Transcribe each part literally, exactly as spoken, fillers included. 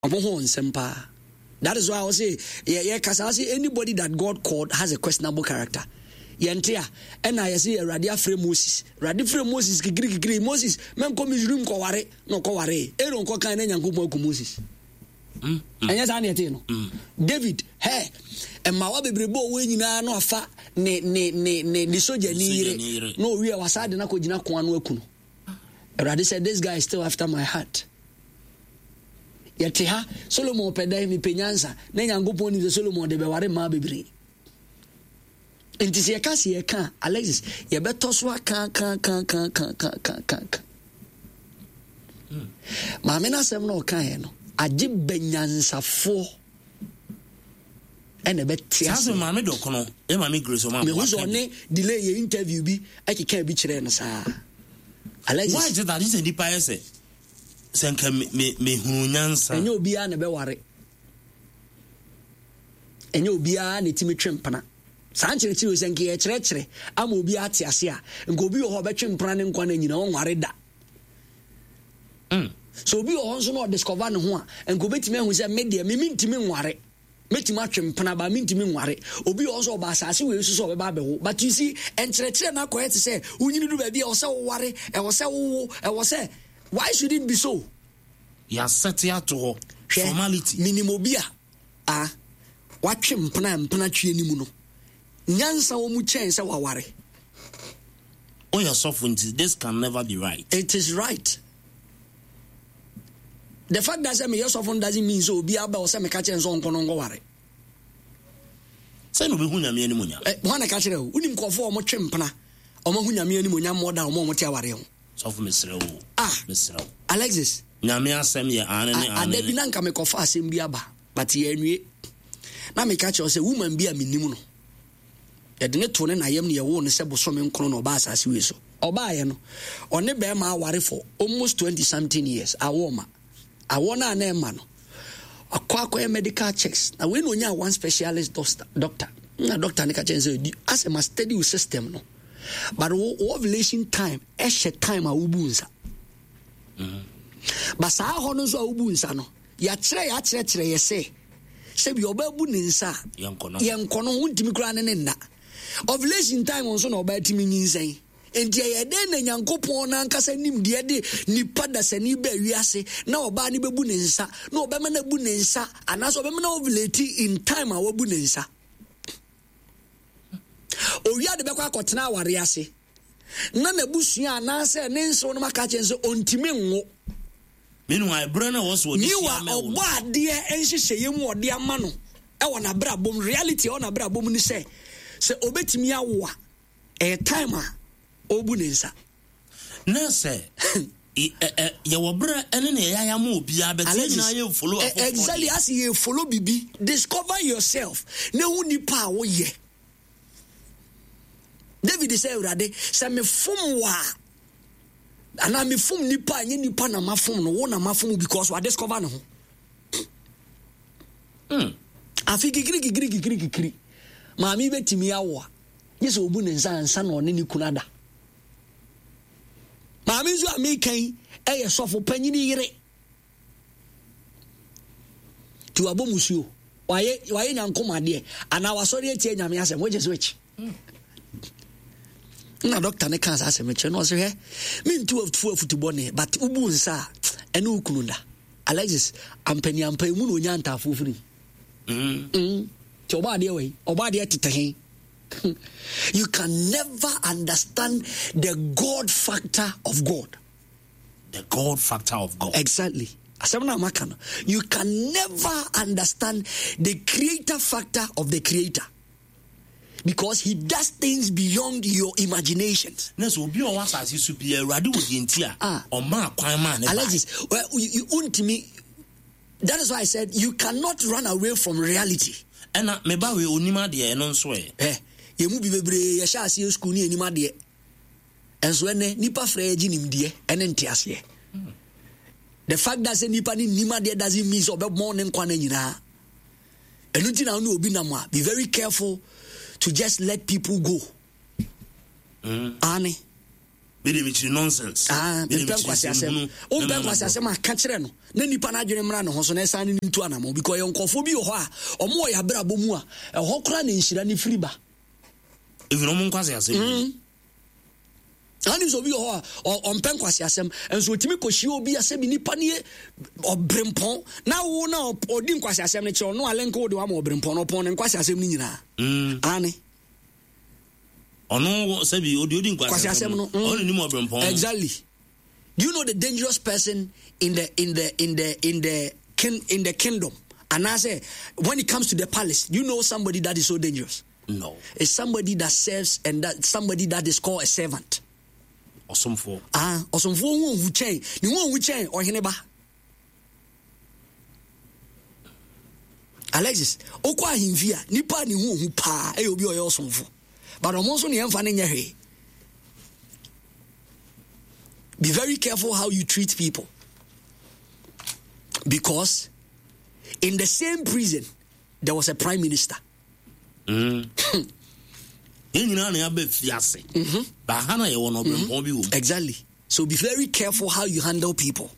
Omo sempa. That is why I will say, yeah, yeah, because I say anybody that God called has a questionable character. Yentia, and I say a radia frame Moses. Radia frame Moses, Greek Greek Moses, men come his room koware, no koware, Aaron Coca and Yankumo Moses. And yes, I know. David, hey, and my wabi brebo when you know no fa ne ne ne ne the soldier near no we are sad and I could not one work. Radia said, this guy is still after my heart. Yete ha Solomon peda mi penyansa na Nyankopon ni Solomon de be ware ma bebre enti se ka se ka Alexis ye beto so aka kan kan kan kan kan kan ma me na sem no kan he no age benyansafo ene betia sa ma me do kono e ma me grace o ma me wo ne delay ye interview bi akeka bi kire no sa Alexis why is it that is the pa say senka me me hunyansa enye obia na be ware enye obia na timi twempana sanchire chiro senka ye kire kire ama obia ate ase a nko obi ho be twempana ne nkwa na nyina won ware da mm so obi ho nso no discover ne ho a nko betimi ahu se me de me mintimi nware metimi atwempana ba mintimi nware obi ho nso ba asase we su so be ba be ho but you see enkire kire na koyete se unyini du ba bia o se wo ware e wo se wo e wo se why should it be so? Ya set ya to formality. Minimobia. Ah. Watch him plan plan twi ni mu no. Nyansa wo mu chen se waware. Oh your sovereignty, this can never be right. It is right. The fact that say me your sovereign doesn't mean so obi aba o se me ka chen so nkono ngo ware. Say no be hu nyame ani munya. Eh, ho na ka kire o. Unim kofo o mo twempena. O mo hu nyame ani munya mo da o mo mo te aware ho. Of Mister Ah, Mister Alexis. Nyame asem ye ane ne ane. Ade bi na nka me kofa asem bi aba, but ye anwie. Na me ka che o se woman bi a menim no. Ye de ne to ne na yam ne ye wo ne se boso me nkro no ba asase we so. Oba ye no. One be ma aware for almost twenty something years. Awoma. Awona na e ma no. Akwa akwa medical checks. Na we no nya one specialist doctor. Na doctor ne ka che say as a study system no. But ovulation time eshe time a ubunsa mhm ba sa hono so ubunsa no ya kire ya kire kire yese se bi obabu ne nsa yenkono yenkono huntimi kura ne nna ovulation time onso na obatimi nyinsan enti ye de na Nyankopon na nkasa nim de de nipa da sani ba wiase na oba ne bebu ne nsa na obema na bu ne nsa anaso obema na ovulate in time a wabu ne nsa oya de bekwa akotena aware ase na na busua na se ne nso no maka chense ontime nwo menu ai brana was what you are obo ade enhyehyeye mu ode ama no e wona bra bom reality e wona bra bom ni se se obetimi awoa e time a obu ne nsa na se e ye wo bra ene ne ya ya ma obi abete na ye follow up exactly as you follow bibi discover yourself ne hu nipa wo ye David say urade say me fom wa ana me fom nipa anye nipa na mafom no wo na mafom because we discover no ho mm afi gigiri gigiri gigiri gigiri ma mi betimi awo yes obu ne nsa nsa na one ni kunada ma mi zo ami kan e ye sofo panyini yire tu abomusuo waye waye nyankomade ana wasori etie nyame asem wo je so echi na doctor ne kan sa me che no so he me ntu of football ne but ubu nsa ene ukununda Alexis ampani ampai mu no nya ntafo firi mm mm ti oba de we oba de tete you can never understand the God factor of God the God factor of God exactly asemna makano you can never understand the creator factor of the creator because he does things beyond your imaginations. Na so obi o wasase su bia urade wodi ntia o ma kwan ma ne Alexis, well, you ultimately that is why I said you cannot run away from reality. And me ba we onima de e no nso e eh ye mu bi bebre ye sha ase school ni enima de enso ene nipa fra ye ginim de ene ntiase. The fact that say nipa ni nima de doesn't mean so be morning kwan nyina. Enu ti na no obi na mo be very careful to just let people go. Mm. Annie. be the michi nonsense ah be pen kwase asem o pen kwase asem aka kire no na nipa na adwene mra ne ho so na esan ne ntu anamo because ye nkofo bi ho a omo ya bra bomu a ho kora ne nhira ne firi ba even omo kwase asem ani so bi ho a on pen kwase asem enso otimi kohie obi asem nipa ne obrempon na wo na odi kwase asem ne che no alenko de wa ma obrempon no pon ne kwase asem ni nyina mm ani ono sabi odi odi kwase asem no only ni mo obrempon exactly. Do you know the dangerous person in the in the in the in the kin, in the kingdom? And I say, when it comes to the palace, do you know somebody that is so dangerous? No. It's somebody that serves and that somebody that is called a servant. Awesome for. Ah, awesome for who who chain. You want who chain or hineba? Alexis, okwa himvia, nipa ni hu hu pa, e obi oyo awesome for. But omonso ni emfa ne nyahe. Be very careful how you treat people. Because in the same prison, there was a prime minister. Mm. Mm-hmm. Exactly. So be very careful how you handle people.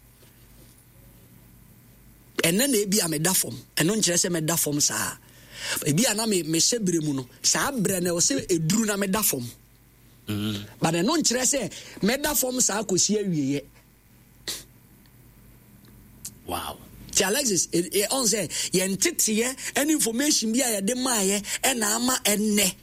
And then they be a medafom. And non just a medafom sa. Ebi ana me me sebre mu no. Sa bre na o se eduru na medafom. Mm. But the non say meda form sa akosi awieye. Wow. Ti Alexis e on say ye ntete any information bi a ye de maaye e na ama enne.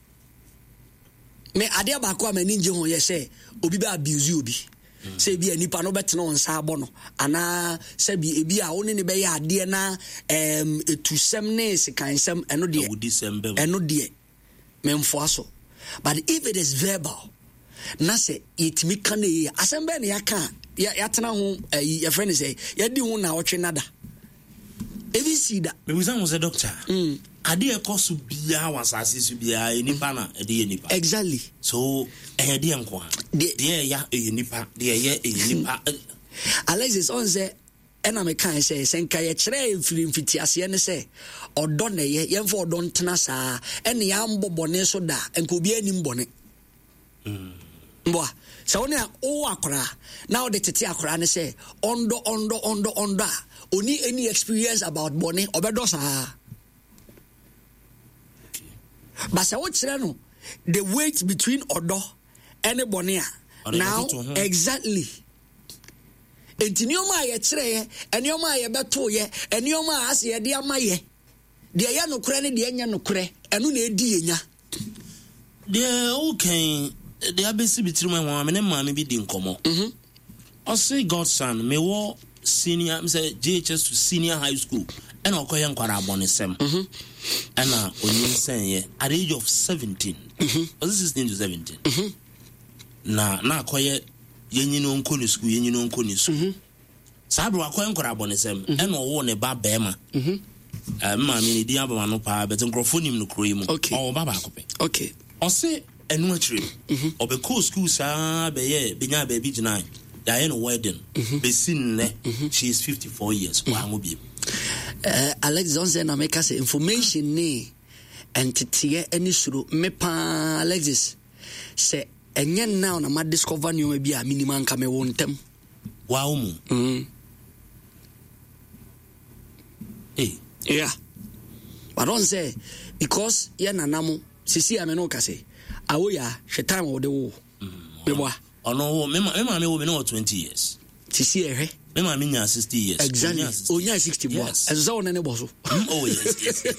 Me ade abako amani nje ho ye say obi ba abuse obi. Say bi anipa no betena on sa abo no ana say bi ebi a woni ne be ye ade na em etusem ne sekansem eno de. Eno de. Memfo aso. But if it is verbal, na say it me can e asembe ne yaka ya yatena ho your friend say ya di ho na otwe nada ebi si da me wisan wo say doctor mm ade e koso bia wasase su bia enipa na ade enipa exactly so eh de enko ha de ya enipa de ye enipa Alexis on say ena me kan say senka ye kire mfiri mfiti ase ne say odo na ye yemfo odo ntena saa ene ya mbobone so da enko bi ani mbone mm mboa so one o akora na o de tete akora ne say ondo ondo ondo ondo oni any experience about bone obedo saa but say what kire no the weight between odo and bone now exactly. Enti nioma ye kire ye enioma ye beto ye enioma ase ye de amaye de ye no kure ne de enya no kure eno na edi yenya de okay de abesi bitirimu ho amene maame bi di nkomo mhm o say Godson me wo senior me say J H S to senior high school ena okoye nkwara abonesem mhm ena onyin sen ye at the age of seventeen mhm was sixteen to seventeen mhm na na akoye yenyino nkoni school yenyino nkoni school mhm sabe wakwa nkora abonesem ena owo ne ba bema mhm eh ma mi ni di abama no pa bet nkrofoni no kroyi mu o baba akope okay o se enu atire mhm obeko school sa be ye benya ba bi gina ya ye no wedding be sin ne she is fifty-four years wa mo bi eh Alex Johnson na make say information ni entity any suru me pa Alexis say enye now na ma discover new bi a minimum ka me wontem wa umu mm eh yeah but don't say because ye nanamo sisi ame no ka say awo ya hwe time wo de wo me boa ono wo me ma me ma me wo me no twenty years sisi ehwe me ma me nya sixty years exactly onya sixty boa ezo so one ne boso oh yes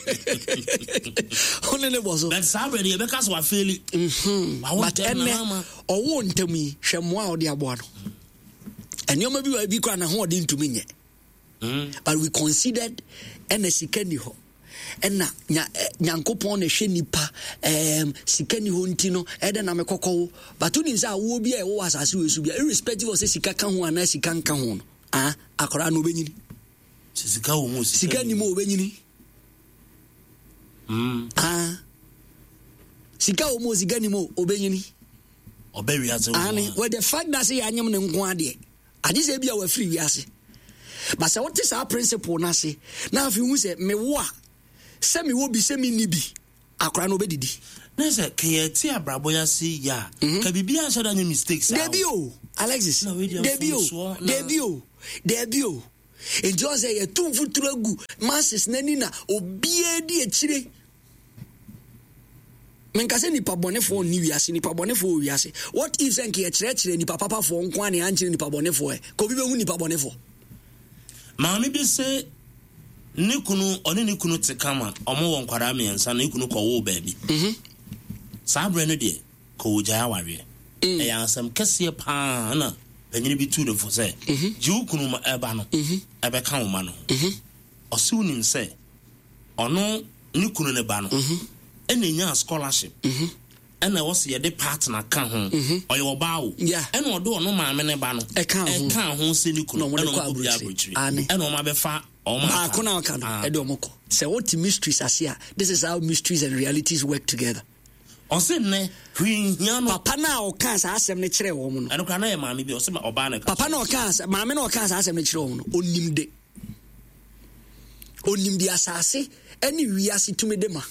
one ne boso but sabe de be ka so afeli mhm but enne owo ntami hwemo a ode aboa no enioma bi wa bi kwa na ho ode ntumi nye mm but we considered ene sikani ho ena nya nyankopon na hwe nipa em sikani ho ntino ede na mekokko but uni nsa wo bi e wo asase we su bi irrespective of say sikaka ho ana sikanka ho no ah akora no benyini sika wo mo sikani mo benyini mm ah sika wo mo sikani mo obenyini obewi ase wo ani with the fact that say anyam ne nko ade ade say bia wa free wi ase but say what is our principle na say na afi hu say me wo a se me wo bi se me ni bi akora no bedidi na say kayeti abrabo ya si ya ka bibia shoda any mistakes debio Alexis debio debio debio enjo say ye tun futuragu masses nani na obie di echire menkase ni pabonefo ni wiase ni pabonefo wiase what if senke ye chire chire ni papa fo nko ane anchire ni pabonefo e ko bibe hu ni pabonefo maami bi se ne kunu oni ne kunu te kama omo won kwara me ensa ne kunu ko wo baabi mhm sabre no de ko wogya aware e ya ansam kase pa na panyini bi tu de fo se ji kunu ma eba no e be kan wo ma no mhm osi unim se ono ne kunu ne ba no ene nya scholarship mhm ena wo se ye de partner kan ho oye wo ba wo ena odo ono maame ne ba no e kan ho se ne kunu ena no bi abrochiri ena o ma be fa o ma ko na kan e de omoko say what mysteries asia this is how mysteries and realities work together on say ne hwihia no papa na o kan sa asem ne kire wo mu no ena kwa na ye maame bi o se oba na papa na o kan sa maame na o kan sa asem ne kire wo mu no onimde onimde asase eni wiase tumede ma.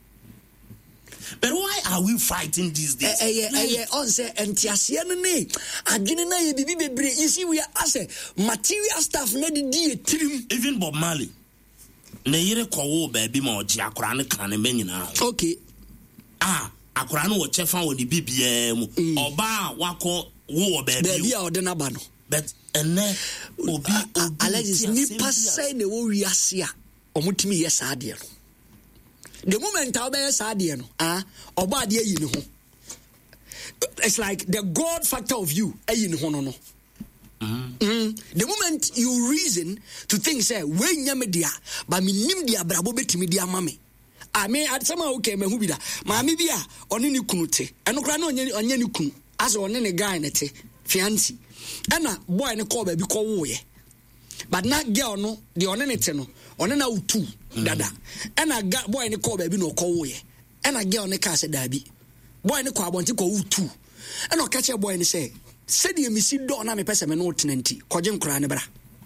But why are we fighting these days? Eh eh eh on say entiasia no ne adwene na ye bibi bebre you see we are say material stuff na di di etrim even Bob Marley na yire kowo ba bi ma oji akora ne kan ne nyina okay ah akora no wo chefa wo di bibia mu oba wako wo ba bi bi a ode na ba no but ene obi obi Alexis ni pasai ne wo wiase a omutimi ye saade no the moment I obey Sadia no ah oba de yi ne ho it's like the God factor of you ayi ne ho no no mm the moment you reason to think say we nyame dia ba me nim dia brabo betimi dia mame I mean at some okay me hu bi da maami bi a oni ne kunu te eno kra na onye onye ne kunu as oni ne guy ne te fiancé ena boy ne call ba bi ko wo ye but na girl no the oni ne te no oni na utu dada ena boy ne call ba bi no ko wo ye ena girl ne ka se dabi boy ne ko abonti ko utu ena o ka che boy ne say said the misi do na me pese me no tenanti koje nkura ne bra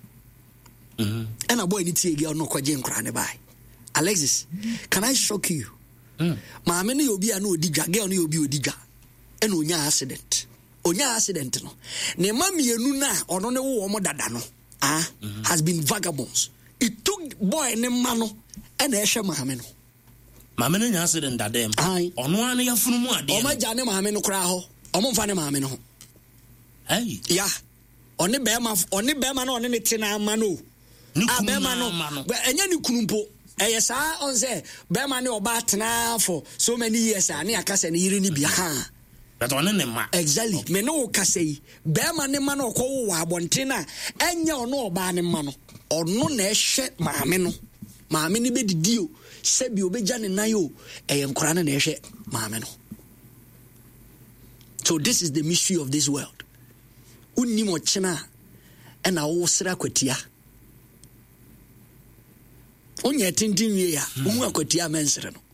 mhm ena boy ne tie girl no koje nkura ne bai Alexis can I shock you mm ma me ne obi a no odigwa girl ne obi odigwa ena onya accident onya accident no ne ma mienu na ono ne wo mo dada no ah mm-hmm. has been vagabonds. It took boy ne mano and eshe mahame no mahame no nya accident dadem ono ane ya funu mu ade o ma ja ne mahame no kra ho o mo mfa ne mahame no hey ya oni be ma oni be ma no oni ne tena ma no ah be ma no enya ni kunumpo eye sa on say be ma ne oba tena for so many years ani akase ne yiri ni bia ha that one ne ma exactly me no kasei be ma ne ma no ko wo abontina enya ono oba ne ma no ono na ehwe maame no maame ne bedidi o sebi obeja ne nan yo eye nkora na ehwe maame no. So this is the mystery of this world. Unni mo chena e na wo sra kwatia onye tintin wie ya unu akwatia mensere no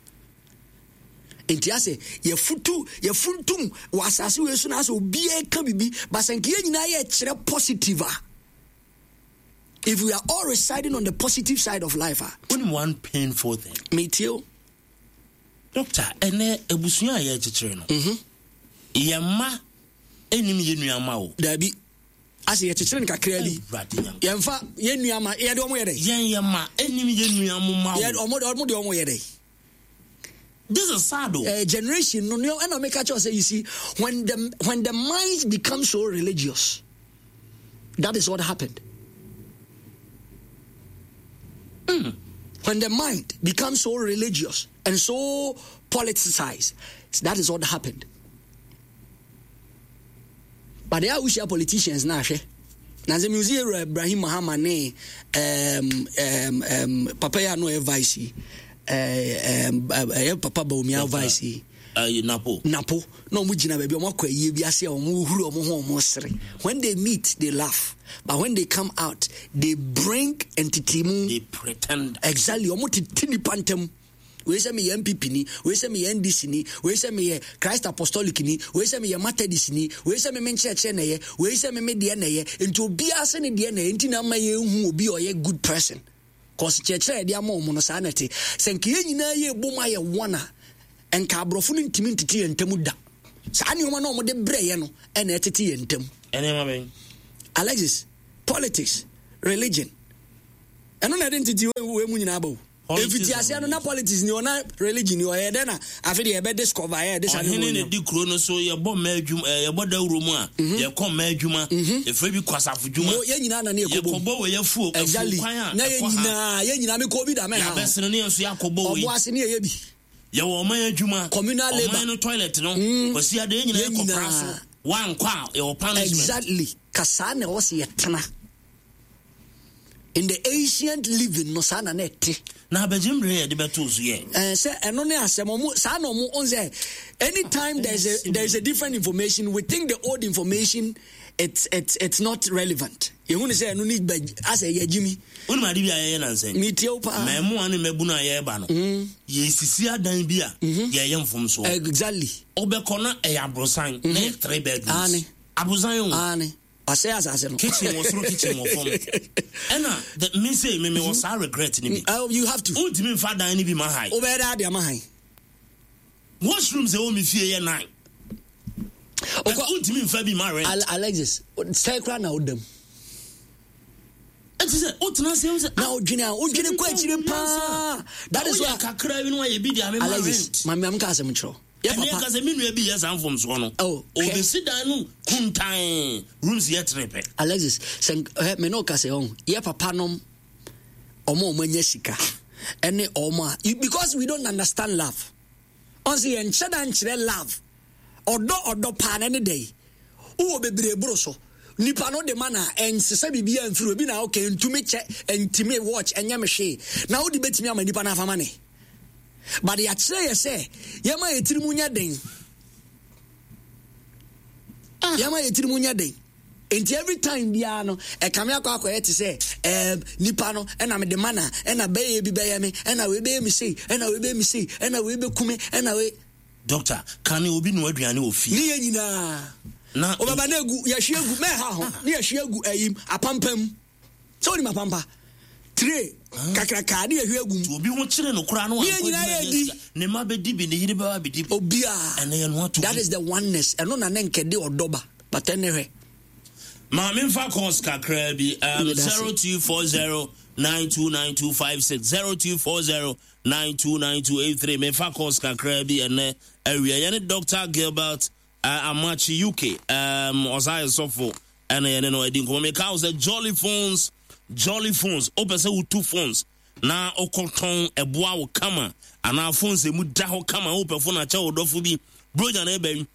enti ase ye futu ye funtum wasase we so na ase obi e ka bibi basanke ye nyina ye kire positive. If we are all residing on the positive side of life, ah, only one painful thing. Me too. Doctor, ene ebusunya ye chichire no. Mhm. Yemma enim ye nuama o. Dabi. Ase ye chichire nkakra bi. Yemfa ye nuama, ye de omo ye de. Yen yemma enim ye nuama ma o. Ye omo de omo de omo ye de. This is sad o. Uh, generation no no and make sure say you see when the when the minds become so religious, that is what happened. Mm. When the mind becomes so religious and so politicized, that is what happened. But there are usually politicians now. Now the museum Ibrahim Muhammad ne um um um Papa ya no advice uh um uh, Papa Baumia advice uh Napo Napo no mu gina baby omo kwaye bi ase omo huru omo ho omo sere. When they meet they laugh, but when they come out they bring entity, they pretend exactly omo titini pantem. We say me M P P ni, we say me N D C ni, we say me Christ Apostolic ni, we say me Methodist ni, we say me men church na ye, we say me me de na ye, into obi ase ne de na ye, nti na ma ye hu obi o ye good person. cause chechere dia mo mo no sa na te senke nyina ye boma ye wona enka abrofo no ntimi ntiti ye ntamu da sa ne oma no mo de breye no e na etiti ye ntam ene ma ben Alexis politics religion eno na identity we mu nyina abawo efiti ase no na politics ni ona religion ni o ye den na afi de be discover ye de sa ne ne di kro no so ye bo ma adwuma ye bo da wuro mu a ye kom ma adwuma e fa bi kwasafo dwuma ye nyina na ne ekobo ye kobo we ye fu exactly na ye nyina ye nyina me ko bi da me ha ya besene ne so ya kobo we obo ase ne ye bi ye wo ma adwuma communal labor no toilet no kwasi ade ye nyina ye kopra so wan kwa ye wo punishment exactly kasa ne wo se ye tena in the ancient living no sana neti na bejimre ye de beto so ye eh say eno ne asemo mu sa no mu on say anytime there's a there's a different information we think the old information it's it's it's not relevant you want to say eno ni as a yajimi wonu ma de bia ye na nsen mi tie opa ma mu ane mabu na ye ba no ye sisi adan bia ye ye mfom so exactly obekọ na e abrosan na three bedrooms ane abrosan yo ane ase ase no kitchen was through kitchen was from and the me say me me was I regret ni oh you have to ultimate me father any be my high obeda de my high washrooms e o me fie ye nine okay ultimate fa be my rent Alexis stay cry na odam it is ultimate say na odwene odwene kwa chire pa that is why kakra bi no ye bi dia me my rent mama am ka asem chro yeah papa because me no be yes am from so no oh obesida no kuntan rooms ye trepe Alexis sen me no ka se on yeah papa nom omo omo nya sika ene omo because we don't understand love on say en cheda nchire love odo odo pa na ne dey wo bebre bro so nipa no de mana ensesa bibia mfiri bi na okay ntumi che ntimi watch enya me hwe na wo di betimi ama nipa na afama ne but ya kire ye say ye ma yetirimu nya den ye ma yetirimu nya den enti every time bia no e kamia kwa kwa yeti say eh nipa no e na me de mana e na beye bi beye me e na we beye mi say e na we beye mi say e na we be kume e na we doctor kan obi no aduane ofi ni ye nyina na obaba na egu ya hwe egu me ha ho ni ya hwe egu ayim apampam so ni mapampa tre kakraka ni ya hwe egu obi ho kire no kura no ne ma be di bi ne yiri ba be di obia ene ye no to that is the oneness eno na ne nkede odoba but anyway ma me fa cause kakra bi um zero two four zero nine two nine two five six zero two four zero nine two nine two eight three me fa cause kakra bi ene area ye ne Doctor Gilbert uh, Amachi U K um Ozai Sofo ene ye no edi nko me ka was Jolly Phones Jolly Phones opese wo two phones na okoton eboa wo kama ana phones e mu da ho kama wo pe phone a che wo dofo bi broja na e ba